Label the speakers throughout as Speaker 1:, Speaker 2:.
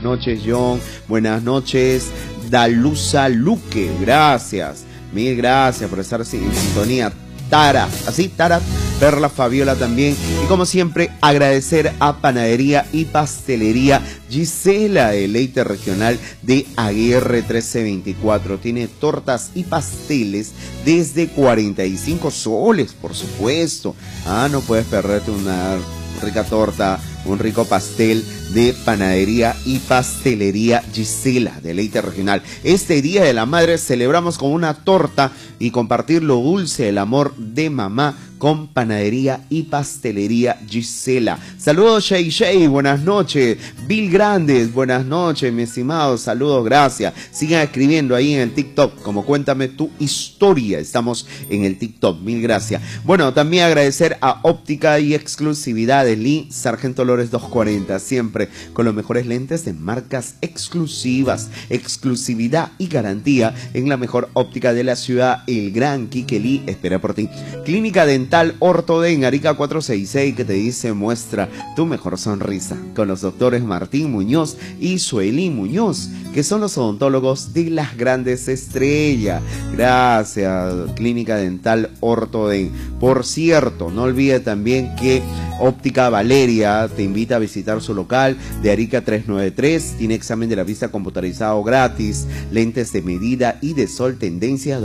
Speaker 1: noches, John. Buenas noches, Dalusa Luque. Gracias. Mil gracias por estar en sintonía. Tara, así, Tara, Perla Fabiola también. Y como siempre, agradecer a Panadería y Pastelería Gisela, de Leite Regional de Aguirre 1324. Tiene tortas y pasteles desde 45 soles, por supuesto. No puedes perderte una rica torta, un rico pastel de Panadería y Pastelería Gisela, de Leite Regional. Este Día de la Madre celebramos con una torta y compartir lo dulce del amor de mamá con Panadería y Pastelería Gisela. Saludos, Shay, buenas noches. Bill Grandes, buenas noches, mi estimado. Saludos, gracias. Sigan escribiendo ahí en el TikTok, como cuéntame tu historia. Estamos en el TikTok, mil gracias. Bueno, también agradecer a Óptica y Exclusividad de Lee, Sargento Lores 240, siempre con los mejores lentes de marcas exclusivas, exclusividad y garantía en la mejor óptica de la ciudad. El gran Quique Lee espera por ti. Clínica Dental Ortoden, Arica 466, que te dice muestra tu mejor sonrisa, con los doctores Martín Muñoz y Sueli Muñoz, que son los odontólogos de las grandes estrellas. Gracias, Clínica Dental Ortoden. Por cierto, no olvide también que Óptica Valeria te invita a visitar su local de Arica 393. Tiene examen de la vista computarizado gratis, lentes de medida y de sol tendencia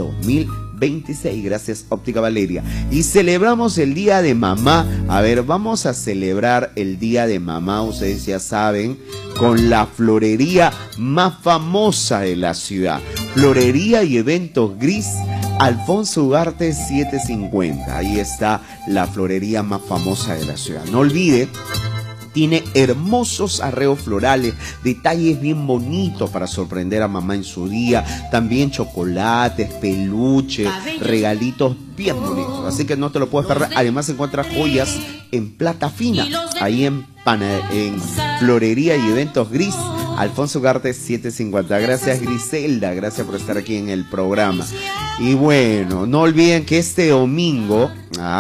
Speaker 1: 2026. Gracias, Óptica Valeria. Y celebramos el Día de Mamá. A ver, vamos a celebrar el Día de Mamá, ustedes ya saben, con la florería más famosa de la ciudad. Florería y Eventos Gris, Alfonso Ugarte 750. Ahí está la florería más famosa de la ciudad. No olvide, tiene hermosos arreos florales, detalles bien bonitos para sorprender a mamá en su día. También chocolates, peluches, regalitos bien bonitos. Así que no te lo puedes perder. Además encuentras joyas en plata fina, ahí en Florería y Eventos Gris, Alfonso Ugarte 750. Gracias, Griselda, gracias por estar aquí en el programa. Y bueno, no olviden que este domingo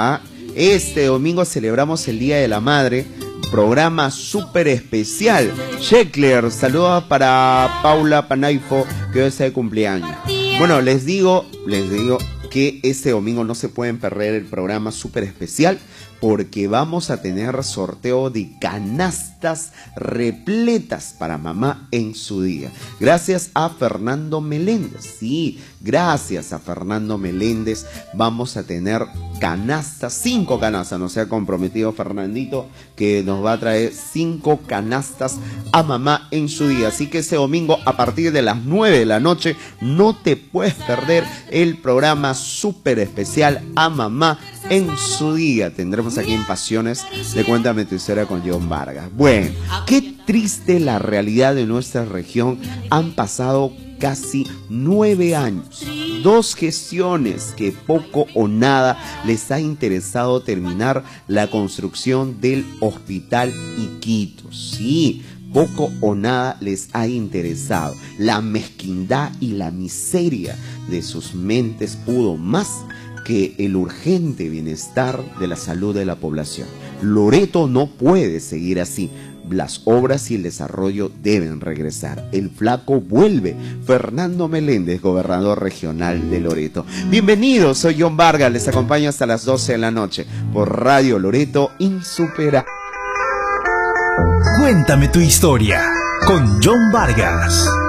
Speaker 1: celebramos el Día de la Madre. Programa súper especial. Sheckler, saludos para Paula Panaifo, que hoy está de cumpleaños. Bueno, les digo que este domingo no se pueden perder el programa súper especial, porque vamos a tener sorteo de canastas repletas para mamá en su día. Gracias a Fernando Meléndez. Sí, gracias a Fernando Meléndez vamos a tener canastas, 5 canastas. Nos se ha comprometido Fernandito que nos va a traer 5 canastas a mamá en su día. Así que ese domingo a partir de las 9 de la noche no te puedes perder el programa súper especial a mamá en su día. Tendremos aquí en Pasiones de Cuéntame tu Historia con John Vargas. Bueno, qué triste la realidad de nuestra región. Han pasado casi 9 años, 2 gestiones que poco o nada les ha interesado terminar la construcción del Hospital Iquitos. Sí, poco o nada les ha interesado. La mezquindad y la miseria de sus mentes pudo más que el urgente bienestar de la salud de la población. Loreto no puede seguir así. Las obras y el desarrollo deben regresar. El flaco vuelve. Fernando Meléndez, gobernador regional de Loreto. Bienvenidos, soy John Vargas. Les acompaño hasta las 12 de la noche por Radio Loreto Insuperable.
Speaker 2: Cuéntame tu historia con John Vargas.